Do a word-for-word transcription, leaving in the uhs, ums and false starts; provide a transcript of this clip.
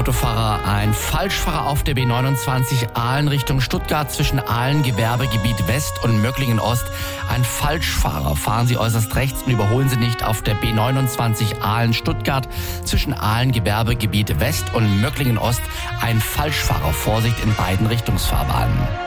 Autofahrer, ein Falschfahrer auf der B neunundzwanzig Aalen Richtung Stuttgart zwischen Aalen Gewerbegebiet West und Möcklingen Ost. Ein Falschfahrer. Fahren Sie äußerst rechts und überholen Sie nicht auf der B neunundzwanzig Aalen Stuttgart zwischen Aalen Gewerbegebiet West und Möcklingen Ost. Ein Falschfahrer. Vorsicht in beiden Richtungsfahrbahnen.